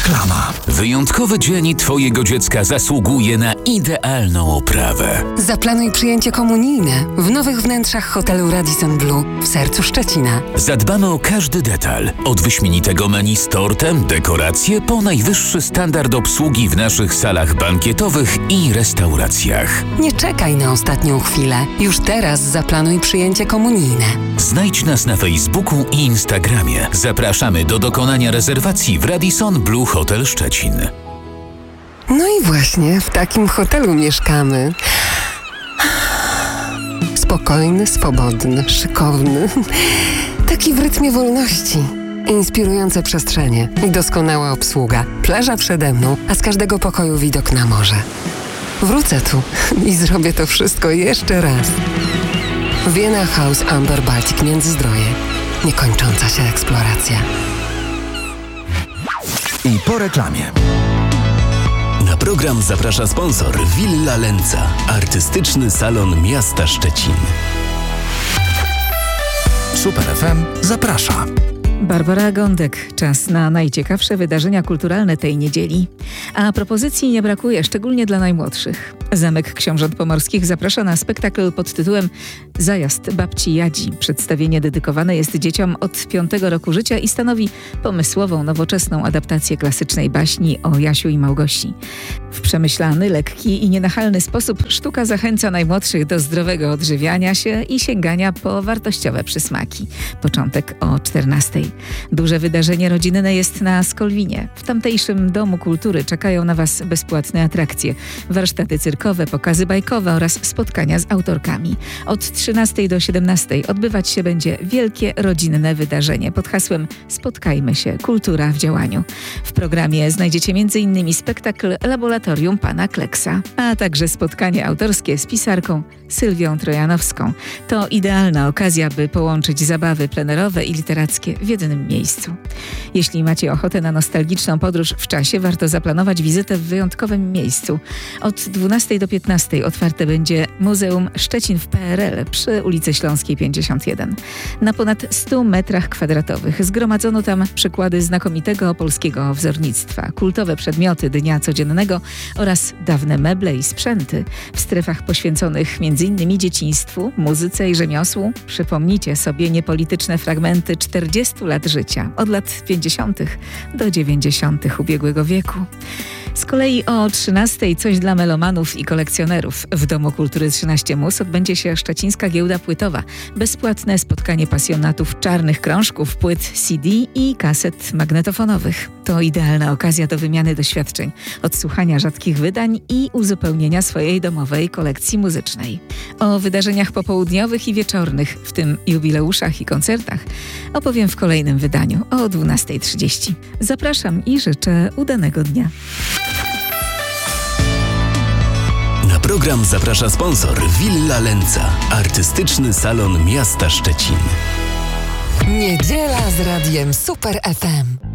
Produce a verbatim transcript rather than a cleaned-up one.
Reklama. Wyjątkowy dzień twojego dziecka zasługuje na idealną oprawę. Zaplanuj przyjęcie komunijne w nowych wnętrzach hotelu Radisson Blu w sercu Szczecina. Zadbamy o każdy detal. Od wyśmienitego menu z tortem, dekoracje, po najwyższy standard obsługi w naszych salach bankietowych i restauracjach. Nie czekaj na ostatnią chwilę. Już teraz zaplanuj przyjęcie komunijne. Znajdź nas na Facebooku i Instagramie. Zapraszamy do dokonania rezerwacji w Radisson Blu Hotel Szczecin. No i właśnie w takim hotelu mieszkamy. Spokojny, swobodny, szykowny. Taki w rytmie wolności. Inspirujące przestrzenie i doskonała obsługa. Plaża przede mną, a z każdego pokoju widok na morze. Wrócę tu i zrobię to wszystko jeszcze raz. Vienna House Amber Baltic Międzyzdroje. Niekończąca się eksploracja. I po reklamie. Na program zaprasza sponsor Villa Lenca, artystyczny salon miasta Szczecin. Super F M zaprasza. Barbara Gądek. Czas na najciekawsze wydarzenia kulturalne tej niedzieli. A propozycji nie brakuje, szczególnie dla najmłodszych. Zamek Książąt Pomorskich zaprasza na spektakl pod tytułem Zajazd babci Jadzi. Przedstawienie dedykowane jest dzieciom od piątego roku życia i stanowi pomysłową, nowoczesną adaptację klasycznej baśni o Jasiu i Małgosi. W przemyślany, lekki i nienachalny sposób sztuka zachęca najmłodszych do zdrowego odżywiania się i sięgania po wartościowe przysmaki. Początek o czternastej. Duże wydarzenie rodzinne jest na Skolwinie. W tamtejszym Domu Kultury czekają na Was bezpłatne atrakcje, warsztaty cyrkowe, pokazy bajkowe oraz spotkania z autorkami. Od trzynastej do siedemnastej odbywać się będzie wielkie rodzinne wydarzenie pod hasłem Spotkajmy się, kultura w działaniu. W programie znajdziecie między innymi spektakl Laboratorium Pana Kleksa, a także spotkanie autorskie z pisarką Sylwią Trojanowską. To idealna okazja, by połączyć zabawy plenerowe i literackie w jednym miejscu. Jeśli macie ochotę na nostalgiczną podróż w czasie, warto zaplanować wizytę w wyjątkowym miejscu. Od dwunastej do piętnastej otwarte będzie Muzeum Szczecin w P R L przy ulicy Śląskiej pięćdziesiąt jeden. Na ponad stu metrach kwadratowych zgromadzono tam przykłady znakomitego polskiego wzornictwa, kultowe przedmioty dnia codziennego oraz dawne meble i sprzęty. W strefach poświęconych między innymi dzieciństwu, muzyce i rzemiosłu przypomnijcie sobie niepolityczne fragmenty czterdziestu lat życia, od lat pięćdziesiątych do dziewięćdziesiątych ubiegłego wieku. Z kolei o trzynastej coś dla melomanów i kolekcjonerów. W Domu Kultury trzynaście Mus odbędzie się szczecińska giełda płytowa. Bezpłatne spotkanie pasjonatów czarnych krążków, płyt C D i kaset magnetofonowych. To idealna okazja do wymiany doświadczeń, odsłuchania rzadkich wydań i uzupełnienia swojej domowej kolekcji muzycznej. O wydarzeniach popołudniowych i wieczornych, w tym jubileuszach i koncertach, opowiem w kolejnym wydaniu o dwunastej trzydzieści. Zapraszam i życzę udanego dnia. Na program zaprasza sponsor Villa Lenca, artystyczny salon miasta Szczecin. Niedziela z radiem Super F M.